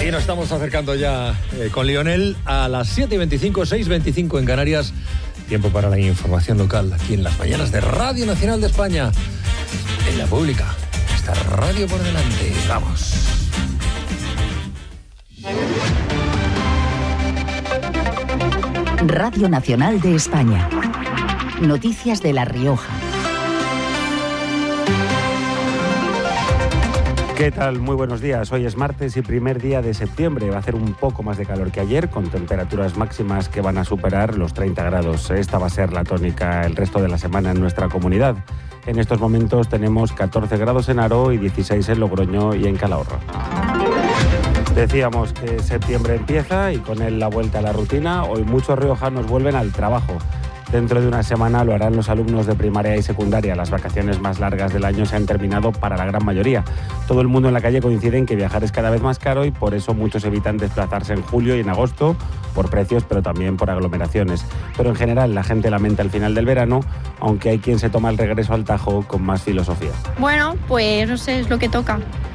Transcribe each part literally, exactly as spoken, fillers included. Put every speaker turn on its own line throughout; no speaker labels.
Y nos estamos acercando ya eh, con Lionel a las siete y veinticinco, seis y veinticinco en Canarias. Tiempo para la información local aquí en las mañanas de Radio Nacional de España. En la pública. Esta radio por delante. Vamos.
Radio Nacional de España. Noticias de La Rioja.
¿Qué tal? Muy buenos días. Hoy es martes y primer día de septiembre. Va a hacer un poco más de calor que ayer, con temperaturas máximas que van a superar los treinta grados. Esta va a ser la tónica el resto de la semana en nuestra comunidad. En estos momentos tenemos catorce grados en Haro y dieciséis en Logroño y en Calahorra. Decíamos que septiembre empieza y con él la vuelta a la rutina. Hoy muchos riojanos vuelven al trabajo. Dentro de una semana lo harán los alumnos de primaria y secundaria. Las vacaciones más largas del año se han terminado para la gran mayoría. Todo el mundo en la calle coincide en que viajar es cada vez más caro y por eso muchos evitan desplazarse en julio y en agosto, por precios pero también por aglomeraciones. Pero en general la gente lamenta el final del verano, aunque hay quien se toma el regreso al Tajo con más filosofía.
Bueno, pues no sé, es lo que toca.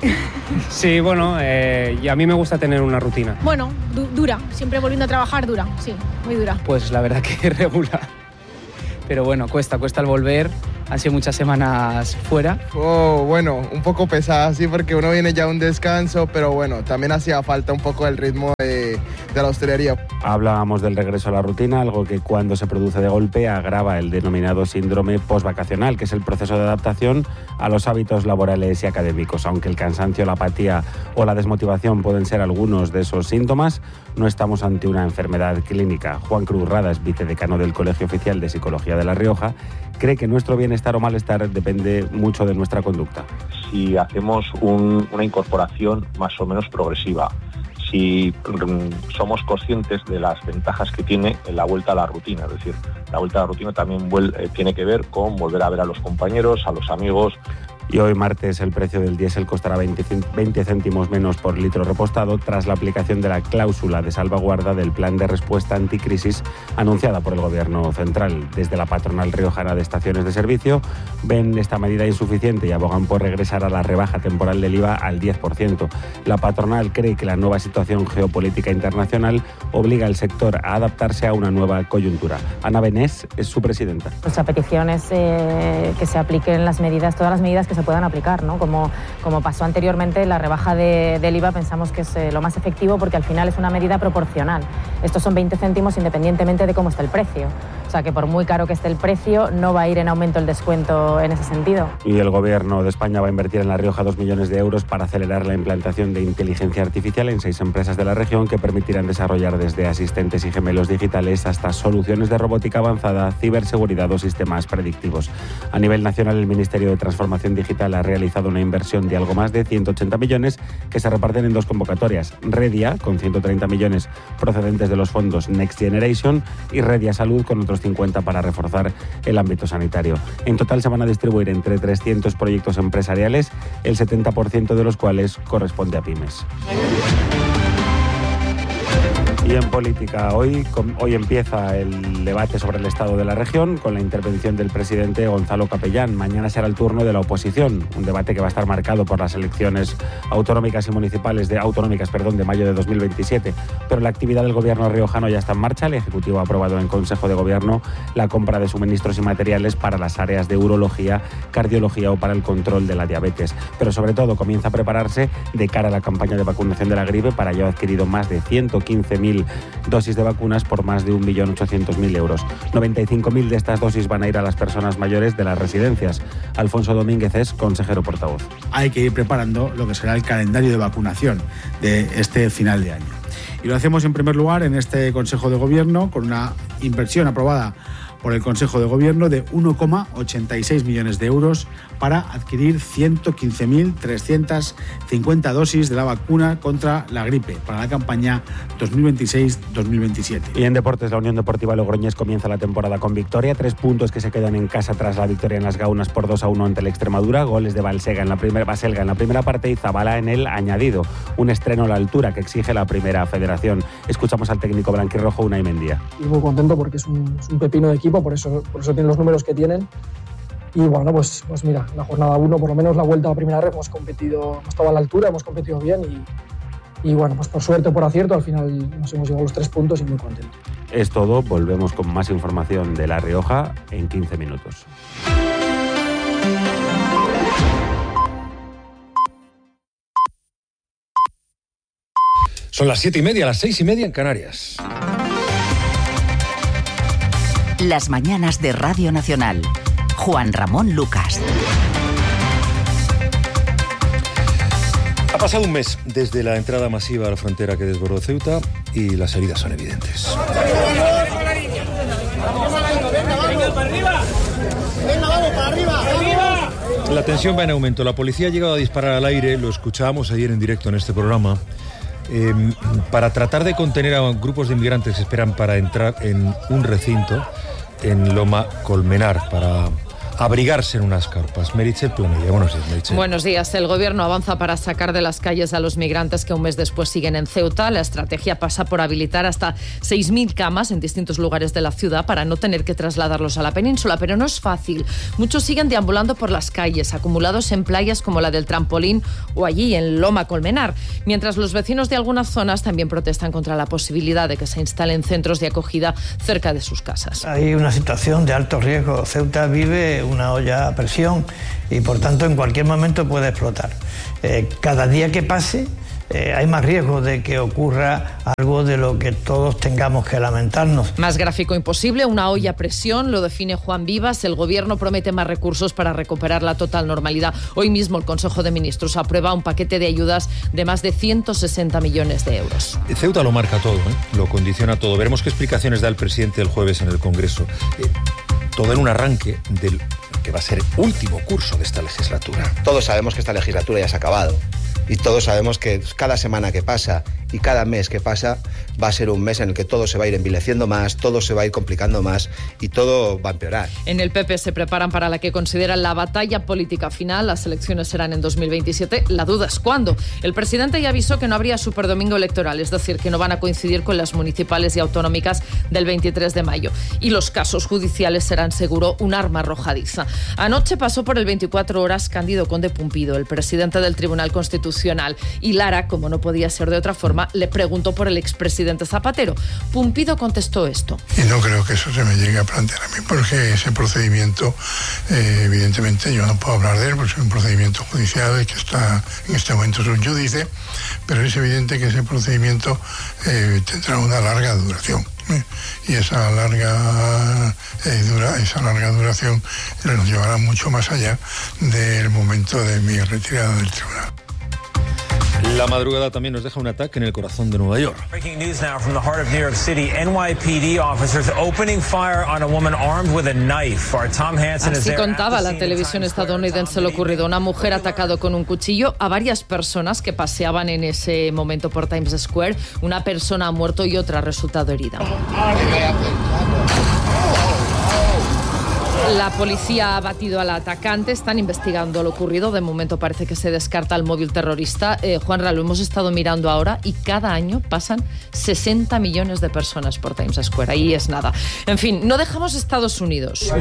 Sí, bueno, eh, y a mí me gusta tener una rutina.
Bueno, du- dura, siempre volviendo a trabajar dura, sí, muy dura.
Pues la verdad que regular. Pero bueno, cuesta, cuesta el volver. Han sido muchas semanas fuera.
Oh, bueno, un poco pesada, sí, porque uno viene ya a un descanso, pero bueno, también hacía falta un poco el ritmo de, de la hostelería.
Hablábamos del regreso a la rutina, algo que cuando se produce de golpe agrava el denominado síndrome postvacacional, que es el proceso de adaptación a los hábitos laborales y académicos. Aunque el cansancio, la apatía o la desmotivación pueden ser algunos de esos síntomas, no estamos ante una enfermedad clínica. Juan Cruz Radas, vicedecano del Colegio Oficial de Psicología de La Rioja, cree que nuestro bienestar o malestar depende mucho de nuestra conducta.
Si hacemos un, una incorporación más o menos progresiva, si mm, somos conscientes de las ventajas que tiene en la vuelta a la rutina, es decir, la vuelta a la rutina también vuel- eh, tiene que ver con volver a ver a los compañeros, a los amigos.
Y hoy martes el precio del diésel costará veinte céntimos menos por litro repostado tras la aplicación de la cláusula de salvaguarda del plan de respuesta anticrisis anunciada por el Gobierno central. Desde la patronal riojana de estaciones de servicio ven esta medida insuficiente y abogan por regresar a la rebaja temporal del I V A al diez por ciento. La patronal cree que la nueva situación geopolítica internacional obliga al sector a adaptarse a una nueva coyuntura. Ana Benés es su presidenta.
Nuestra petición es eh, que se apliquen las medidas, todas las medidas que se puedan aplicar, ¿no? Como, como pasó anteriormente, la rebaja de, del I V A pensamos que es eh, lo más efectivo porque al final es una medida proporcional. Estos son veinte céntimos independientemente de cómo esté el precio. O sea que por muy caro que esté el precio, no va a ir en aumento el descuento en ese sentido.
Y el Gobierno de España va a invertir en La Rioja dos millones de euros para acelerar la implantación de inteligencia artificial en seis empresas de la región que permitirán desarrollar desde asistentes y gemelos digitales hasta soluciones de robótica avanzada, ciberseguridad o sistemas predictivos. A nivel nacional, el Ministerio de Transformación Digital ha realizado una inversión de algo más de ciento ochenta millones que se reparten en dos convocatorias. Redia, con ciento treinta millones procedentes de los fondos Next Generation, y Redia Salud, con otros cincuenta para reforzar el ámbito sanitario. En total se van a distribuir entre trescientos proyectos empresariales, el setenta por ciento de los cuales corresponde a pymes. Y en política, hoy, hoy empieza el debate sobre el estado de la región con la intervención del presidente Gonzalo Capellán. Mañana será el turno de la oposición, un debate que va a estar marcado por las elecciones autonómicas y municipales de autonómicas, perdón, de mayo de dos mil veintisiete. Pero la actividad del gobierno riojano ya está en marcha. El Ejecutivo ha aprobado en Consejo de Gobierno la compra de suministros y materiales para las áreas de urología, cardiología o para el control de la diabetes. Pero sobre todo comienza a prepararse de cara a la campaña de vacunación de la gripe. Para ello ha adquirido más de ciento quince mil dosis de vacunas por más de un millón ochocientos mil euros. noventa y cinco mil de estas dosis van a ir a las personas mayores de las residencias. Alfonso Domínguez es consejero portavoz.
Hay que ir preparando lo que será el calendario de vacunación de este final de año. Y lo hacemos en primer lugar en este Consejo de Gobierno con una inversión aprobada por el Consejo de Gobierno de uno coma ochenta y seis millones de euros para adquirir ciento quince mil trescientas cincuenta dosis de la vacuna contra la gripe para la campaña dos mil veintiséis dos mil veintisiete.
Y en deportes, la Unión Deportiva Logroñés comienza la temporada con victoria. Tres puntos que se quedan en casa tras la victoria en las Gaunas por dos a uno ante el Extremadura. Goles de Balsega en la primera, Baselga en la primera parte y Zabala en el añadido. Un estreno a la altura que exige la primera federación. Escuchamos al técnico blanquirrojo, Unai Mendía.
Y muy contento porque es un, es un pepino de equipo, por eso, por eso tienen los números que tienen. Y bueno, pues, pues mira, en la jornada uno, por lo menos la vuelta a la primera red, hemos competido, hemos estado a la altura, hemos competido bien y, y bueno, pues por suerte o por acierto al final nos hemos llevado los tres puntos y muy contentos.
Es todo, volvemos con más información de La Rioja en quince minutos.
Son las siete y media, las seis y media en Canarias.
Las mañanas de Radio Nacional. Juan Ramón Lucas.
Ha pasado un mes desde la entrada masiva a la frontera que desbordó Ceuta y las heridas son evidentes. La tensión va en aumento. La policía ha llegado a disparar al aire, lo escuchábamos ayer en directo en este programa, eh, para tratar de contener a grupos de inmigrantes que esperan para entrar en un recinto en Loma Colmenar, para abrigarse en unas carpas. Meritxell Planella, buenos días, Meritxell.
Buenos días. El gobierno avanza para sacar de las calles a los migrantes que un mes después siguen en Ceuta. La estrategia pasa por habilitar hasta seis mil camas en distintos lugares de la ciudad para no tener que trasladarlos a la península, pero no es fácil. Muchos siguen deambulando por las calles, acumulados en playas como la del Trampolín o allí en Loma Colmenar, mientras los vecinos de algunas zonas también protestan contra la posibilidad de que se instalen centros de acogida cerca de sus casas.
Hay una situación de alto riesgo. Ceuta vive una olla a presión y por tanto en cualquier momento puede explotar. Eh, cada día que pase eh, hay más riesgo de que ocurra algo de lo que todos tengamos que lamentarnos.
Más gráfico imposible, una olla a presión, lo define Juan Vivas. El gobierno promete más recursos para recuperar la total normalidad. Hoy mismo el Consejo de Ministros aprueba un paquete de ayudas de más de ciento sesenta millones de euros.
Ceuta lo marca todo, ¿eh? Lo condiciona todo. Veremos qué explicaciones da el presidente el jueves en el Congreso. Eh, todo en un arranque del que va a ser el último curso de esta legislatura.
Todos sabemos que esta legislatura ya se ha acabado y todos sabemos que cada semana que pasa y cada mes que pasa va a ser un mes en el que todo se va a ir envileciendo más, todo se va a ir complicando más y todo va a empeorar.
En el P P se preparan para la que consideran la batalla política final. Las elecciones serán en dos mil veintisiete. La duda es cuándo. El presidente ya avisó que no habría superdomingo electoral, es decir, que no van a coincidir con las municipales y autonómicas del veintitrés de mayo. Y los casos judiciales serán seguro un arma arrojadiza. Anoche pasó por el veinticuatro horas Cándido Conde Pumpido, el presidente del Tribunal Constitucional, y Lara, como no podía ser de otra forma, le preguntó por el expresidente Zapatero. Pumpido contestó esto.
Y no creo que eso se me llegue a plantear a mí, porque ese procedimiento, eh, evidentemente yo no puedo hablar de él, porque es un procedimiento judicial que está en este momento subyúdice, pero es evidente que ese procedimiento eh, tendrá una larga duración. ¿eh? Y esa larga, eh, dura, esa larga duración nos llevará mucho más allá del momento de mi retirada del tribunal.
La madrugada también nos deja un ataque en el corazón de Nueva York.
Breaking news now from the heart of New York City. N Y P D officers opening fire on a woman armed with a knife. Our Tom Hansen is there.
Así contaba la televisión estadounidense lo ocurrido. Una mujer ha atacado con un cuchillo a varias personas que paseaban en ese momento por Times Square. Una persona ha muerto y otra ha resultado herida. La policía ha batido al atacante, están investigando lo ocurrido. De momento parece que se descarta el móvil terrorista. Eh, Juanra, lo hemos estado mirando ahora y cada año pasan sesenta millones de personas por Times Square. Ahí es nada. En fin, no dejamos Estados Unidos.
I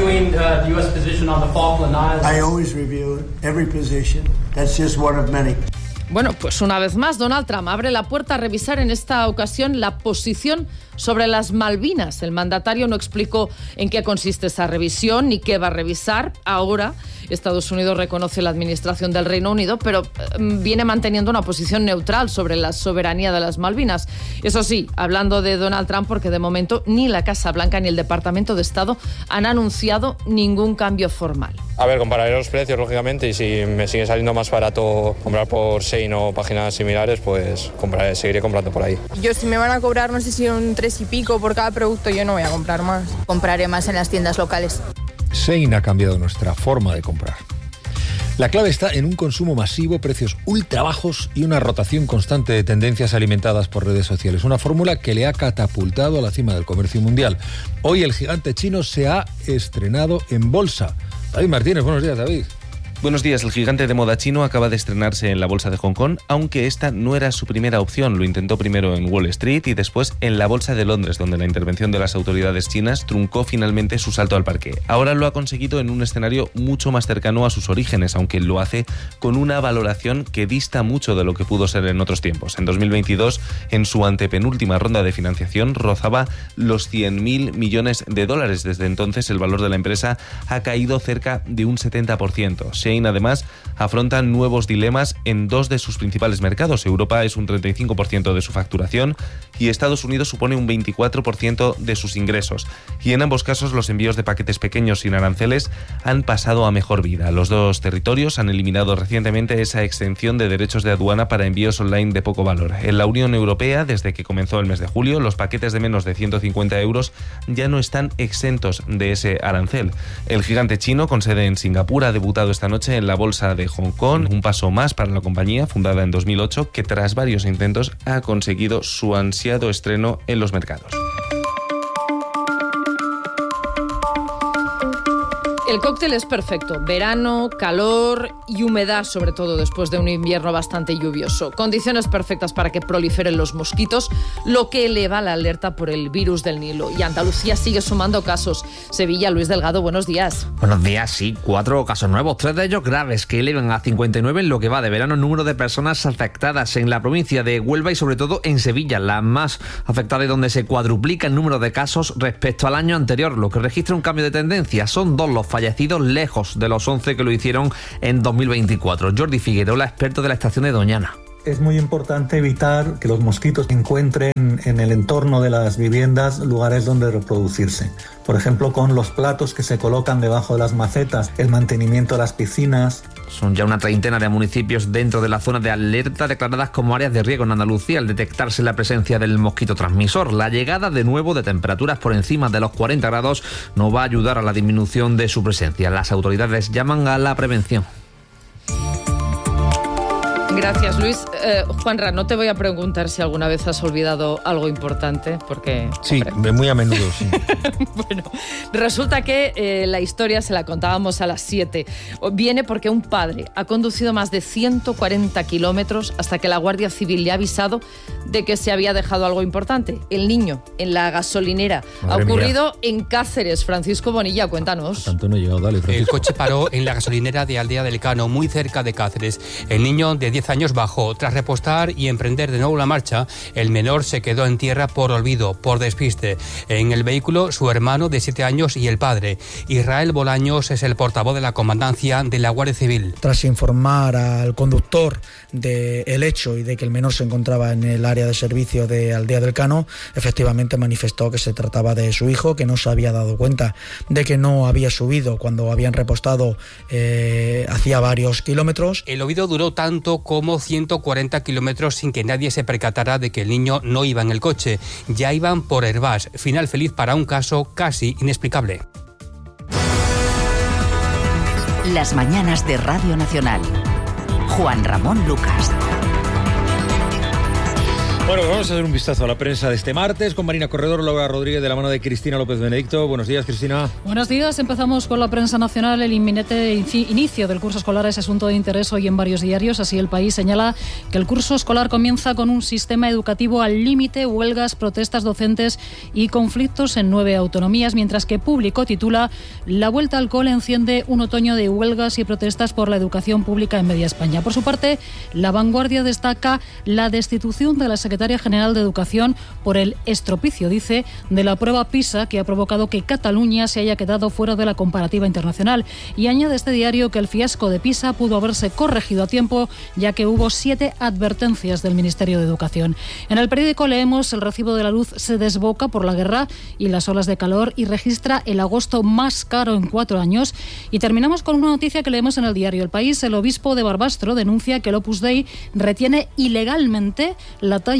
always review every position. That's just one of many.
Bueno, pues una vez más, Donald Trump abre la puerta a revisar en esta ocasión la posición sobre las Malvinas. El mandatario no explicó en qué consiste esa revisión ni qué va a revisar. Ahora, Estados Unidos reconoce la administración del Reino Unido, pero eh, viene manteniendo una posición neutral sobre la soberanía de las Malvinas. Eso sí, hablando de Donald Trump, porque de momento ni la Casa Blanca ni el Departamento de Estado han anunciado ningún cambio formal.
A ver, compararé los precios, lógicamente, y si me sigue saliendo más barato comprar por Shein o páginas similares, pues compraré, seguiré comprando por ahí.
Yo, si me van a cobrar, no sé si un tres y pico por cada producto, yo no voy a comprar más. Compraré más en las tiendas locales.
Shein ha cambiado nuestra forma de comprar. La clave está en un consumo masivo, precios ultra bajos y una rotación constante de tendencias alimentadas por redes sociales. Una fórmula que le ha catapultado a la cima del comercio mundial. Hoy el gigante chino se ha estrenado en bolsa. David Martínez, buenos días, David.
Buenos días. El gigante de moda chino acaba de estrenarse en la bolsa de Hong Kong, aunque esta no era su primera opción. Lo intentó primero en Wall Street y después en la bolsa de Londres, donde la intervención de las autoridades chinas truncó finalmente su salto al parque. Ahora lo ha conseguido en un escenario mucho más cercano a sus orígenes, aunque lo hace con una valoración que dista mucho de lo que pudo ser en otros tiempos. En dos mil veintidós, en su antepenúltima ronda de financiación, rozaba los cien mil millones de dólares. Desde entonces, el valor de la empresa ha caído cerca de un setenta por ciento. Además, afrontan nuevos dilemas en dos de sus principales mercados. Europa es un treinta y cinco por ciento de su facturación y Estados Unidos supone un veinticuatro por ciento de sus ingresos. Y en ambos casos, los envíos de paquetes pequeños sin aranceles han pasado a mejor vida. Los dos territorios han eliminado recientemente esa exención de derechos de aduana para envíos online de poco valor. En la Unión Europea, desde que comenzó el mes de julio, los paquetes de menos de ciento cincuenta euros ya no están exentos de ese arancel. El gigante chino, con sede en Singapur, ha debutado esta noche en la bolsa de Hong Kong, un paso más para la compañía, fundada en dos mil ocho, que tras varios intentos ha conseguido su ansiado estreno en los mercados.
El cóctel es perfecto. Verano, calor y humedad, sobre todo después de un invierno bastante lluvioso. Condiciones perfectas para que proliferen los mosquitos, lo que eleva la alerta por el virus del Nilo. Y Andalucía sigue sumando casos. Sevilla, Luis Delgado, buenos días.
Buenos días, sí. Cuatro casos nuevos, tres de ellos graves, que elevan a cincuenta y nueve en lo que va de verano el número de personas afectadas en la provincia de Huelva y sobre todo en Sevilla, la más afectada y donde se cuadruplica el número de casos respecto al año anterior, lo que registra un cambio de tendencia. Son dos los fallecidos lejos de los once que lo hicieron en dos mil veinticuatro. Jordi Figueroa, experto de la estación de Doñana.
Es muy importante evitar que los mosquitos encuentren en el entorno de las viviendas lugares donde reproducirse. Por ejemplo, con los platos que se colocan debajo de las macetas, el mantenimiento de las piscinas.
Son ya una treintena de municipios dentro de la zona de alerta declaradas como áreas de riesgo en Andalucía al detectarse la presencia del mosquito transmisor. La llegada de nuevo de temperaturas por encima de los cuarenta grados no va a ayudar a la disminución de su presencia. Las autoridades llaman a la prevención.
Gracias, Luis. Eh, Juanra, no te voy a preguntar si alguna vez has olvidado algo importante, porque...
Sí, hombre, muy a menudo, sí.
Bueno, resulta que eh, la historia, se la contábamos a las siete, viene porque un padre ha conducido más de ciento cuarenta kilómetros hasta que la Guardia Civil le ha avisado de que se había dejado algo importante. El niño en la gasolinera. Madre ha ocurrido mía. En Cáceres. Francisco Bonilla, cuéntanos.
Tanto no he llegado, dale, Francisco.
El coche paró en la gasolinera de Aldea del Cano, muy cerca de Cáceres. El niño de diez años bajó. Tras repostar y emprender de nuevo la marcha, el menor se quedó en tierra por olvido, por despiste. En el vehículo, su hermano de siete años y el padre. Israel Bolaños es el portavoz de la comandancia de la Guardia Civil.
Tras informar al conductor del hecho y de que el menor se encontraba en el área de servicio de Aldea del Cano, efectivamente manifestó que se trataba de su hijo, que no se había dado cuenta de que no había subido cuando habían repostado eh, hacía varios kilómetros.
El olvido duró tanto como ciento cuarenta kilómetros sin que nadie se percatara de que el niño no iba en el coche. Ya iban por Hervás. Final feliz para un caso casi inexplicable.
Las mañanas de Radio Nacional. Juan Ramón Lucas.
Bueno, vamos a hacer un vistazo a la prensa de este martes con Marina Corredor, Laura Rodríguez, de la mano de Cristina López Benedicto. Buenos días, Cristina.
Buenos días. Empezamos con la prensa nacional. El inminente inicio del curso escolar es asunto de interés hoy en varios diarios. Así, El País señala que el curso escolar comienza con un sistema educativo al límite, huelgas, protestas docentes y conflictos en nueve autonomías, mientras que Público titula La vuelta al cole enciende un otoño de huelgas y protestas por la educación pública en media España. Por su parte, La Vanguardia destaca la destitución de la Secretaría General de Educación por el estropicio, dice, de la prueba PISA, que ha provocado que Cataluña se haya quedado fuera de la comparativa internacional. Y añade este diario que el fiasco de PISA pudo haberse corregido a tiempo, ya que hubo siete advertencias del Ministerio de Educación. En el periódico leemos: el recibo de la luz se desboca por la guerra y las olas de calor y registra el agosto más caro en cuatro años. Y terminamos con una noticia que leemos en el diario El País. El obispo de Barbastro denuncia que el Opus Dei retiene ilegalmente la talla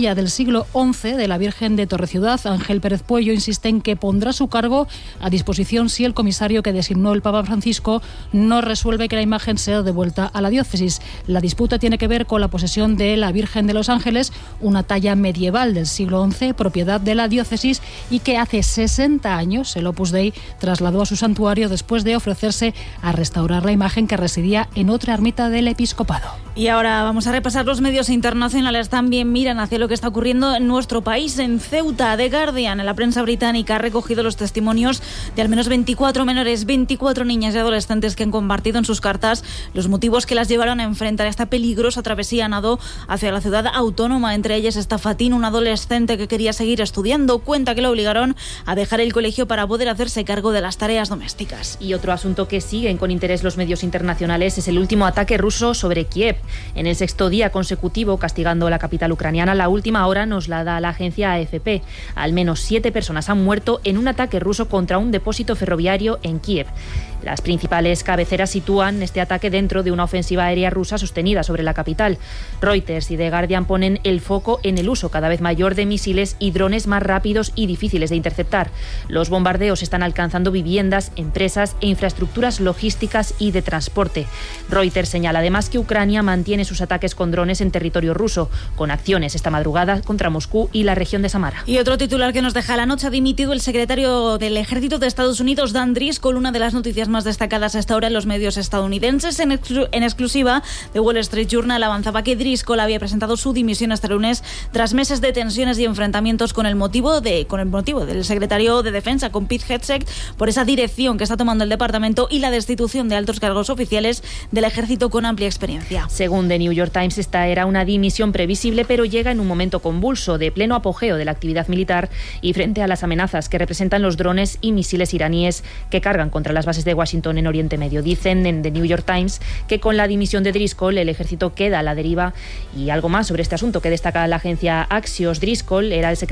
talla del siglo once de la Virgen de Torreciudad. Ángel Pérez Puello insiste en que pondrá su cargo a disposición si el comisario que designó el Papa Francisco no resuelve que la imagen sea devuelta a la diócesis. La disputa tiene que ver con la posesión de la Virgen de los Ángeles, una talla medieval del siglo once, propiedad de la diócesis, y que hace sesenta años el Opus Dei trasladó a su santuario después de ofrecerse a restaurar la imagen que residía en otra ermita del episcopado.
Y ahora vamos a repasar los medios internacionales. También miran hacia lo que está ocurriendo en nuestro país. En Ceuta, The Guardian, en la prensa británica, ha recogido los testimonios de al menos veinticuatro menores, veinticuatro niñas y adolescentes que han compartido en sus cartas los motivos que las llevaron a enfrentar esta peligrosa travesía a nado hacia la ciudad autónoma. Entre ellas está Fatín, un adolescente que quería seguir estudiando. Cuenta que lo obligaron a dejar el colegio para poder hacerse cargo de las tareas domésticas.
Y otro asunto que siguen con interés los medios internacionales es el último ataque ruso sobre Kiev. En el sexto día consecutivo, castigando la capital ucraniana, la última hora nos la da la agencia A F P. Al menos siete personas han muerto en un ataque ruso contra un depósito ferroviario en Kiev. Las principales cabeceras sitúan este ataque dentro de una ofensiva aérea rusa sostenida sobre la capital. Reuters y The Guardian ponen el foco en el uso cada vez mayor de misiles y drones más rápidos y difíciles de interceptar. Los bombardeos están alcanzando viviendas, empresas e infraestructuras logísticas y de transporte. Reuters señala además que Ucrania mantiene sus ataques con drones en territorio ruso, con acciones esta madrugada contra Moscú y la región de Samara.
Y otro titular que nos deja la noche: ha dimitido el secretario del Ejército de Estados Unidos, Dan Driscoll, una de las noticias más destacadas hasta ahora en los medios estadounidenses. En, exclu- en exclusiva, The Wall Street Journal avanzaba que Driscoll había presentado su dimisión este lunes tras meses de tensiones y enfrentamientos con el motivo de con el motivo del secretario de Defensa, con Pete Hegseth, por esa dirección que está tomando el departamento y la destitución de altos cargos oficiales del Ejército con amplia experiencia.
Según The New York Times, esta era una dimisión previsible, pero llega en un momento convulso, de pleno apogeo de la actividad militar y frente a las amenazas que representan los drones y misiles iraníes que cargan contra las bases de Washington en Oriente Medio. Dicen en The New York Times que con la dimisión de Driscoll el ejército queda a la deriva. Y algo más sobre este asunto que destaca la agencia Axios: Driscoll era el secretario